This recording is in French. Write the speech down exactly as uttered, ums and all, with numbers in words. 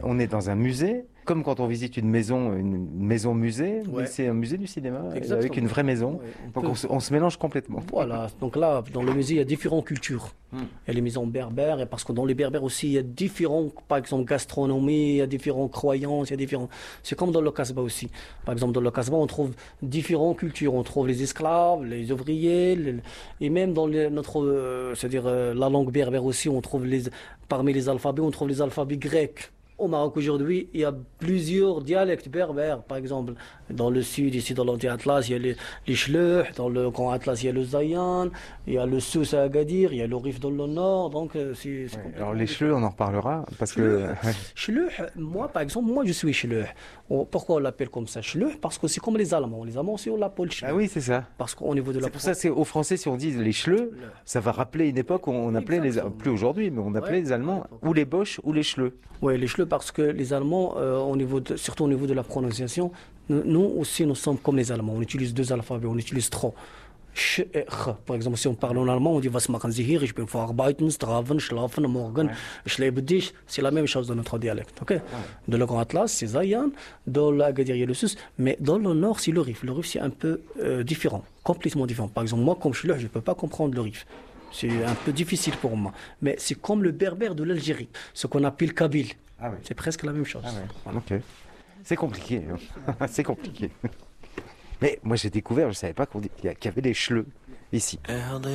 on est dans un musée, comme quand on visite une maison, une maison musée, Ouais. mais c'est un musée du cinéma, Exactement. avec une vraie maison. Ouais, on Donc peut- on se, on se mélange complètement. Voilà, donc là, dans le musée, il y a différentes cultures. Hmm. Il y a les maisons berbères, et parce que dans les berbères aussi, il y a différents, par exemple, gastronomie, il y a différentes croyances, il y a différents... C'est comme dans le Casbah aussi. Par exemple, dans le Casbah, on trouve différentes cultures. On trouve les esclaves, les ouvriers, les- et même dans les- notre, euh, c'est-à-dire euh, la langue berbère aussi, on trouve les, parmi les alphabets, on trouve les alphabets grecs. Au Maroc aujourd'hui, il y a plusieurs dialectes berbères. Par exemple, dans le sud, ici dans l'Anti-Atlas, il y a les, les Chleuh, dans le Grand Atlas, il y a le Zayan, il y a le Souss à Agadir, il y a le Rif dans le nord. Donc, euh, c'est c'est Ouais, complètement alors les différent. cheveux, on en reparlera, parce que... Chleuh, moi par exemple, moi je suis Chleuh. On- Pourquoi on l'appelle comme ça Chleuh? Parce que c'est comme les Allemands. Les Allemands aussi on l'appelle Chleuh. Ah oui, c'est ça. Parce qu'au niveau de la C'est pour ça, c'est aux Français, si on dit les Chleux, ça va rappeler une époque où on appelait les... Exactement. Plus aujourd'hui, mais on appelait Ouais, les Allemands à l'époque. ou les Boches ou les Chleux. Oui, les Chleux, parce que les Allemands, euh, au niveau de- surtout au niveau de la prononciation, nous, nous aussi, nous sommes comme les Allemands. On utilise deux alphabets, on utilise trois. Ch et ch. Par exemple, si on parle en allemand, on dit was machen Sie hier? Ich bin verarbeiten, strafen, schlafen, morgen, ich lebe dich. C'est la même chose dans notre dialecte. ok Dans le Grand Atlas, c'est Zayan. Dans l'Agadir, il y a le Sus. Mais dans le Nord, c'est le Rif. Le Rif, c'est un peu euh, différent, complètement différent. Par exemple, moi, comme je suis là, je ne peux pas comprendre le Rif. C'est un peu difficile pour moi. Mais c'est comme le berbère de l'Algérie, ce qu'on appelle Kabyle. Ah oui. C'est presque la même chose. Ah ouais. Voilà. Ok. C'est compliqué. hein. C'est compliqué. Mais moi j'ai découvert, je savais pas qu'on dit- qu'il y a- qu'il y avait des Chleux ici.